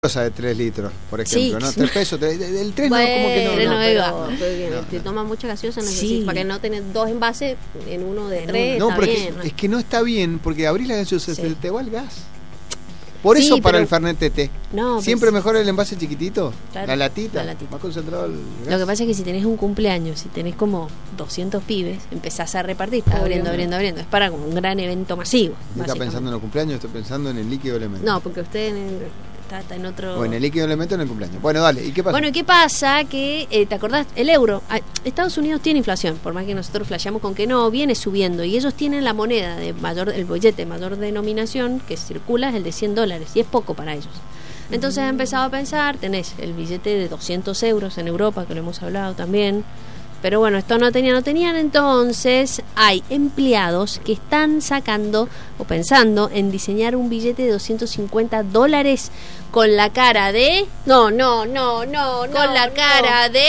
cosa de 3 litros, por ejemplo, Sí. ¿no? 3 pesos, el 3 bueno, no, como que no. pero Te toma mucha gaseosa, Sí. para que no tenés 2 envases en uno de En 3, No, está pero bien. es que no está bien, porque abrís la gaseosa, Sí. se te va el gas. Por Sí, eso para pero- el Fernet TT. No, Siempre pues, mejor el envase chiquitito, Claro, la latita, la latita. más concentrado el gas. Lo que pasa es que si tenés un cumpleaños, si tenés como 200 pibes, empezás a repartir, estás Obvio. abriendo. Es para como un gran evento masivo. Yo está básicamente. pensando en los cumpleaños, estoy pensando en el líquido elemento. No, porque usted Está en otro... O en el líquido elemento en el cumpleaños. Bueno, dale, ¿y qué pasa? Bueno, ¿y qué pasa? Que, ¿te acordás? El euro. Estados Unidos tiene inflación, por más que nosotros flasheamos con que no, viene subiendo. Y ellos tienen la moneda de el billete de mayor denominación que circula es el de $100. Y es poco para ellos. Entonces he empezado a pensar, tenés el billete de 200 euros en Europa, que lo hemos hablado también. Pero bueno, esto no tenían, entonces hay empleados que están sacando o pensando en diseñar un billete de $250 con la cara de... No. Con la cara de...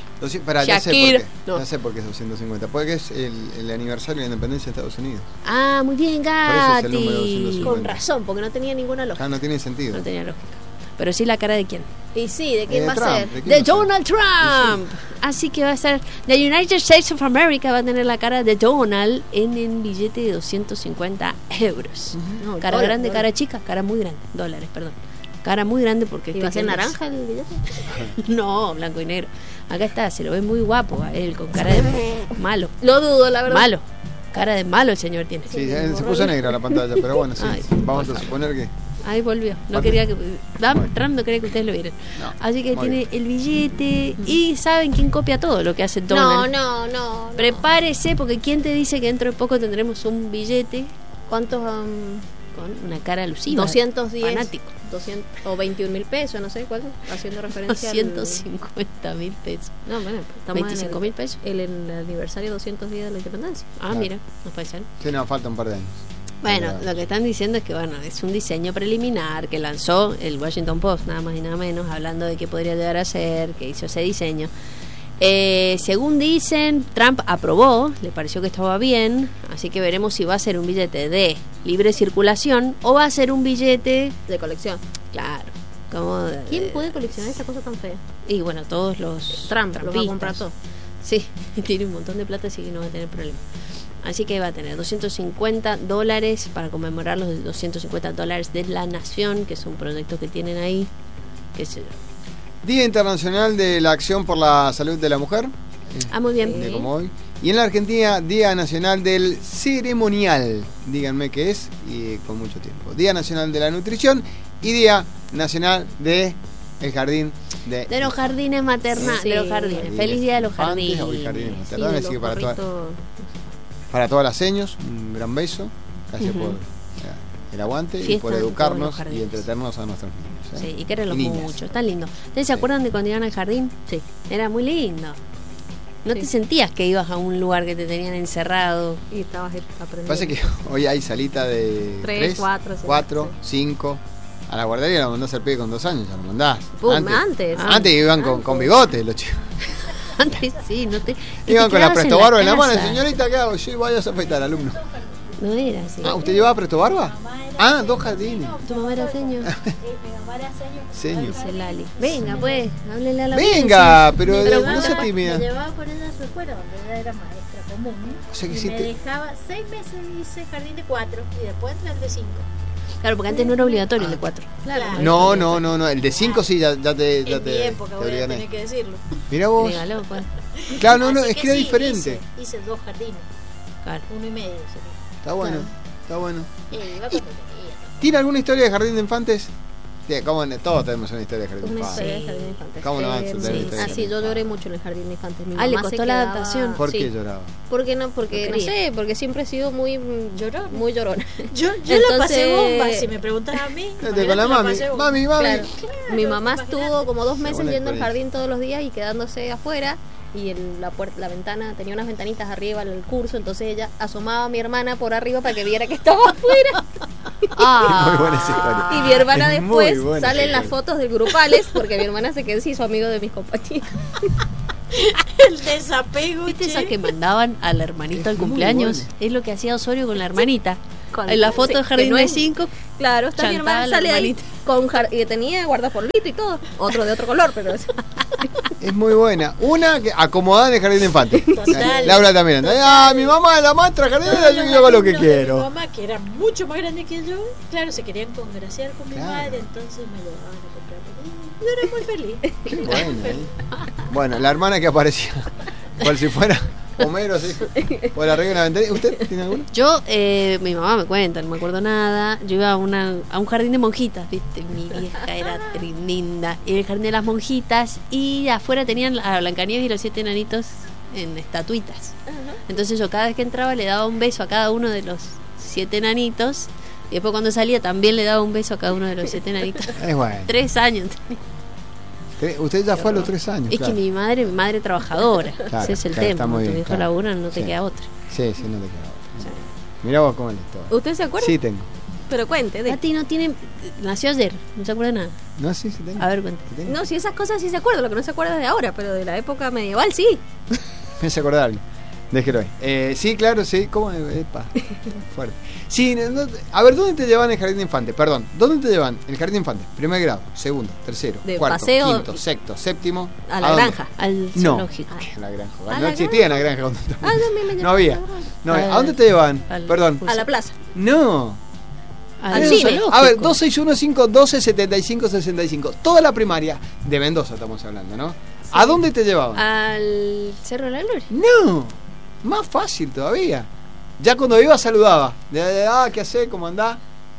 Ya sé por Shakira. qué. No. Ya sé por qué es 250. Porque es el aniversario de la independencia de Estados Unidos. Ah, muy bien, Por eso es el número Gati. 250. Con razón, porque no tenía ninguna lógica. Acá no tiene sentido. No tenía lógica. Pero sí la cara de quién. Y sí, ¿de quién va Trump, a ser? ¿de quién De va a ser? Donald Trump. Así que va a ser... The United States of America va a tener la cara de Donald en el billete de 250 euros. No, Cara dólar, grande, dólar. cara chica, cara muy grande. $, perdón. Cara muy grande porque... ¿Y va a ser naranja el billete? No, blanco y negro. Acá está, se lo ve muy guapo a él, con cara de malo. Lo dudo, la verdad. Malo. Cara de malo el señor tiene. Sí, se puso negra la pantalla, pero bueno, sí. Ay, Vamos a suponer que... Ahí volvió. No ¿Cuánto? quería que... Bueno. Trump no quería que ustedes lo vieran. No, Así que muy tiene bien. el billete y ¿saben quién copia todo lo que hace Donald? No. Prepárese porque ¿quién te dice que dentro de poco tendremos un billete ¿Cuántos? con una cara alusiva? 210. Fanático. 200 o 21.000 pesos, no sé cuál, haciendo referencia 250.000 pesos. No, bueno, estamos 25.000 pesos. en el aniversario 200 días de la independencia. Ah, Claro. mira, nos puede ser. Sí, no, falta un par de años. Bueno, Pero- lo que están diciendo es que bueno, es un diseño preliminar que lanzó el Washington Post, nada más y nada menos, hablando de qué podría llegar a ser, que hizo ese diseño. Según dicen, Trump aprobó, le pareció que estaba bien, así que veremos si va a ser un billete de libre circulación o va a ser un billete, De colección. claro, como ¿Quién puede coleccionar esa cosa tan fea? Y bueno, todos los Trump los va a comprar todo. Sí, tiene un montón de plata, así que no va a tener problema. Así que va a tener $250 para conmemorar los $250 de la nación, que es un proyecto que tienen ahí, qué sé yo. Día Internacional de la Acción por la Salud de la Mujer. Ah, muy bien. De como hoy. Y en la Argentina, Día Nacional del Ceremonial. Díganme qué es, y con mucho tiempo. Día Nacional de la Nutrición y Día Nacional de el Jardín De los jardines maternales, Sí. de los jardines. Feliz día de los Infantes jardines. o jardines Sí, maternales, de así que los para gorritos. todas las seños, un gran beso. Gracias Ujú. por el aguante y Fiesta por en todos educarnos los y jardines. entretenernos a nuestros niños. Sí, y quererlos niñas. mucho, está lindo. ¿Ustedes se Sí. acuerdan de cuando iban al jardín? Sí. Era muy lindo. No Sí. te sentías que ibas a un lugar que te tenían encerrado. Y estabas aprendiendo. Pasa que hoy hay salita de 3, 4, 4, 5. A la guardería la mandás al pibe con 2 años, ya lo mandás. Antes. Antes iban con bigote los chicos. Antes sí, no te. Iban con la quedabas presto barba en la mano. casa. Señorita, ¿qué hago? Yo vaya a afeitar, alumno. No era así. Ah, ¿usted llevaba presto barba? Ah, 2 jardines. ¿Tu mamá era seño? Señor. Dice Lali. Venga, pues, háblele a la Venga, pero Pero no sea bueno, tímida. Me llevaba con ella a su escuela, donde ella era maestra común. O sea que y sí me te- dejaba 6 meses, hice jardín de 4 y después entré al de 5. Claro, porque antes no era obligatorio el de 4. Claro. No. El de 5 sí, ya te En mi época, te voy a obligan tener ahí. que decirlo. Mira vos. Dígalo, pues. Claro, no, Así es que era sí, diferente. Hice 2 jardines, Claro. 1 y medio sería. Está bueno, está bueno. Y iba cuando tenía. ¿Tiene alguna historia de jardín de infantes? Sí, ¿cómo no? Todos tenemos una historia de jardín de Una infantes. historia de jardín de infantes. ¿Cómo no vas a tener sí. historia de Ah, jardín sí, de yo lloré infantes? mucho en el jardín de infantes. Mi Ah, le mamá costó se la quedaba- adaptación. ¿Por sí. qué lloraba? ¿Por qué no? Porque, No no sé, porque siempre he sido muy Llorona. muy llorona. Yo Entonces- la pasé bomba, si me preguntas a mí. Con la mami. Mami. Claro. Mi mamá imagínate. estuvo como 2 meses buena yendo al experiencia. jardín todos los días y quedándose afuera. Y en la puerta, la ventana, tenía unas ventanitas arriba en el curso, entonces ella asomaba a mi hermana por arriba para que viera que estaba afuera. Muy buena esa historia. Y mi hermana Es muy después buena salen esa las historia. fotos de grupales, porque mi hermana se quedó hizo amigo de mis compañeros. El desapego, ¿Viste che. esa que mandaban al hermanito al Es muy cumpleaños? buena. Es lo que hacía Osorio con la hermanita. Con- En la foto sí, de Jardín que no de es- 5, Claro, está mi chantada hermana, la sale ahí. hermanita. y tenía guardapolvito y todo. Otro de otro color, pero es... Es muy buena. Una que acomodada en el jardín de infantes. Total. Laura también. Mi mamá es la maestra jardinera, yo hago lo que Alumnos de quiero. Mi mamá, que era mucho más grande que yo, claro, se querían congraciar con mi Claro. madre, entonces me llevaban a comprar. Yo era muy feliz. Qué buena, Bueno, la hermana que aparecía, cual si fuera Homero, así, por arriba de una ventana. ¿Usted tiene alguna? Yo, mi mamá me cuenta, no me acuerdo nada. Yo iba a un jardín de monjitas, ¿viste? Mi vieja era linda. Y el jardín de las monjitas. Y afuera tenían a Blancanieves y los 7 enanitos en estatuitas. Entonces yo cada vez que entraba le daba un beso a cada uno de los 7 enanitos. Y después cuando salía también le daba un beso a cada uno de los 7 enanitos. Es bueno. 3 años. Usted ya fue a los 3 años. Es claro. que mi madre trabajadora. Claro, Ese es el claro, está tema. muy Tu bien, viejo claro. labura, no te Sí. queda otra. Sí, no te queda otra. Mirá vos cómo es la historia. ¿Usted se acuerda? Sí, tengo. Pero cuente. Tati no tiene. Nació ayer, no se acuerda de nada. No, sí tengo. A ver, cuenta. Sí tengo. No, si esas cosas sí se acuerda, lo que no se acuerda es de ahora, pero de la época medieval sí. Me hace acordar algo. Déjelo ahí. Sí, claro, sí. ¿Cómo? Epa. Fuerte. Sí, a ver, ¿dónde te llevan el jardín de infantes? Perdón, ¿dónde te llevan el jardín de infantes? Primer grado, segundo, tercero, De cuarto, paseo quinto, sexto, séptimo. A la dónde? granja. Al No. zoológico. A la granja. ¿A No la existía la granja cuando Ah, no, me no había. No, Al- ¿a dónde te llevan? al- Perdón. A la plaza. No. Al cine. zoológico. A ver, 2615-1275-65. Toda la primaria de Mendoza estamos hablando, ¿no? ¿A dónde te llevaban? Al Cerro de la Gloria. No, más fácil todavía. Ya cuando iba saludaba. ¿Qué hacés? ¿Cómo andás?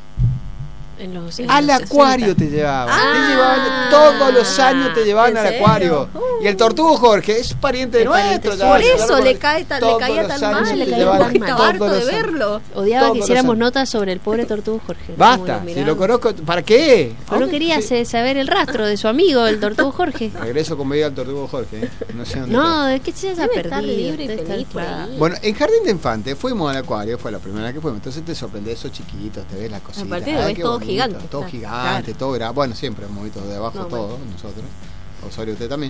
En los, Al los acuario 60. te llevaban. Ah, Te llevaban todos los años te llevaban ¿en al serio? acuario. Y el tortugo Jorge es pariente Es pariente nuestro. suyo. Por ya, eso ya, le ya, caía tan todos mal, los años le te caía llevaban tan todos harto de los años. verlo. Odiaba Todos que los hiciéramos años. notas sobre el pobre tortugo Jorge. Basta, Como si miraba. lo conozco. ¿Para qué? Pero no quería saber el rastro de su amigo, el tortugo Jorge. Regreso con vida al tortugo Jorge. No sé dónde No, es que se haya Debe estar perdido. libre y debe feliz estar por ahí. claro. está. Bueno, en Jardín de Infantes fuimos al acuario, fue la primera vez que fuimos. Entonces te sorprende esos chiquitos, te ves las cositas. Aparte Ay, ves qué todo bonito, gigante, todo claro. gigante, todo grande. Bueno, siempre hemos visto de abajo No, todo, bueno. nosotros. Osorio, usted también.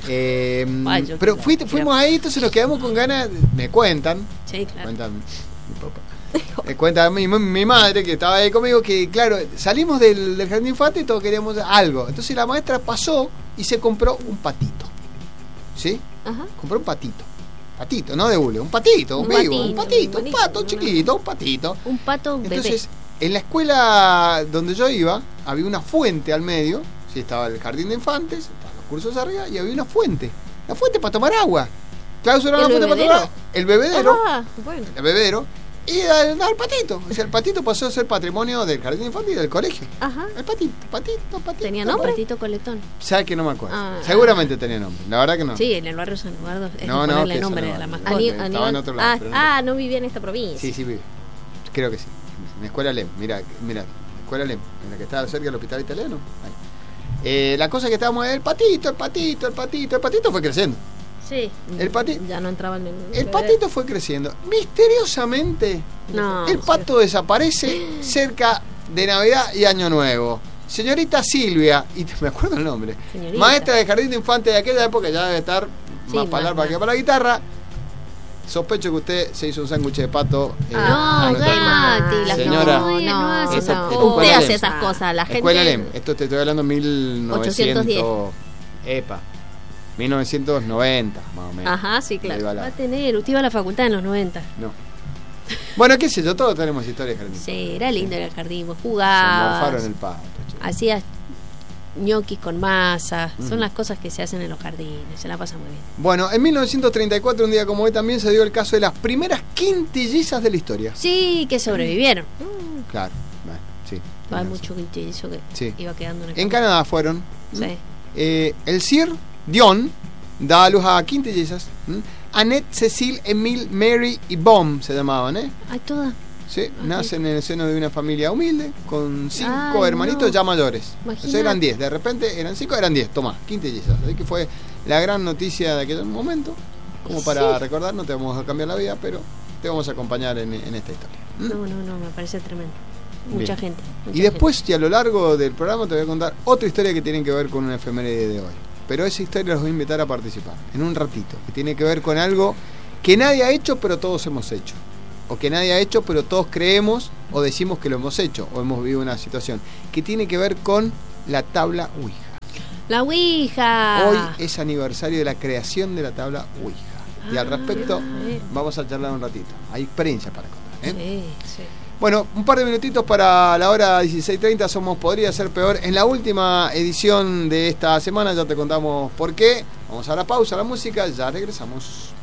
Ay, yo Pero quiero. fuimos ahí, entonces nos quedamos con ganas. Me cuentan. Sí, claro. Cuentan mi papá. Me cuenta mi madre que estaba ahí conmigo que, claro, salimos del jardín de infantes y todos queríamos algo. Entonces la maestra pasó y se compró un patito. ¿Sí? Ajá. Compró un patito. Patito, no de hule, un patito, un Un vivo, patito, un patito, un un bonito, pato chiquito, un patito. Un pato bebé. Entonces, en la escuela donde yo iba, había una fuente al medio. Sí, estaba el jardín de infantes, estaban los cursos arriba y había una fuente. La fuente para tomar agua. Clausura ¿El la fuente para bebedero? tomar agua. El bebedero. Ah, bueno. El bebedero. Y al patito. O sea, el patito pasó a ser patrimonio del jardín de infantes y del colegio. Ajá. El patito. ¿Tenía Un nombre? patito coletón. ¿Sabes que no me acuerdo? Ah. Seguramente tenía nombre. La verdad que no. Sí, en el barrio San Eduardo es No, de no, ponerle que eso nombre no, a la no. mascota. Estaba en otro lado, pero no. No vivía en esta provincia. Sí, sí, vive. Creo que sí. En la escuela LEM. Mira, la escuela LEM. En la que estaba cerca del hospital italiano. Ahí. La cosa que estábamos el patito fue creciendo. Sí. El patito. Ya no entraba en El patito fue creciendo. Misteriosamente, No. el pato desaparece cerca de Navidad y Año Nuevo. Señorita Silvia, y me acuerdo el nombre, Señorita. maestra de jardín de infantes de aquella época, ya debe estar Sí, más para más, hablar para que más. para la guitarra. Sospecho que usted se hizo un sándwich de pato. No, anoche. Gati, la Señora. no hace Esa- esas escuela Usted Lem. hace esas cosas, la gente. Escuela LEM, esto te estoy hablando 1900. 810. Epa. 1990, más o menos. Ajá, sí, claro. Ahí va la- Va a tener, usted iba a la facultad en los 90. No. Bueno, qué sé yo, todos tenemos historias de jardín. Sí, era lindo ir al jardín, vos Se morfaron jugabas, el pato, che. hacías ñoquis con masa, son las cosas que se hacen en los jardines, se la pasa muy bien. Bueno, en 1934, un día como hoy, también se dio el caso de las primeras quintillizas de la historia. Sí, que sobrevivieron. Claro, bueno, sí. Hay tenés mucho quintillizo que Sí. iba quedando en el En camino. Canadá fueron. Sí. El Sir Dion da a luz a quintillizas. Annette, Cecil, Emile, Mary y Bomb se llamaban, ¿eh? Ay, todas. Sí, nacen en el seno de una familia humilde, con 5 Ay, hermanitos no. ya mayores. Imagínate. O sea, eran 10, de repente eran 5, eran 10, tomá, quintillizas. Así que fue la gran noticia de aquel momento. Como para recordar, no te vamos a cambiar la vida, pero te vamos a acompañar en esta historia. No, me parece tremendo. Mucha Bien. gente. mucha Y después, y a lo largo del programa, te voy a contar otra historia que tiene que ver con una efeméride de hoy. Pero esa historia los voy a invitar a participar en un ratito, que tiene que ver con algo que nadie ha hecho, pero todos hemos hecho. o que nadie ha hecho, pero todos creemos o decimos que lo hemos hecho o hemos vivido una situación, que tiene que ver con la tabla Ouija. La Ouija. Hoy es aniversario de la creación de la tabla Ouija. Y al respecto vamos a charlar un ratito. Hay experiencia para contar, ¿eh? Sí. Bueno, un par de minutitos para la hora 16:30. Somos Podría Ser Peor. En la última edición de esta semana ya te contamos por qué. Vamos a la pausa, a la música, ya regresamos.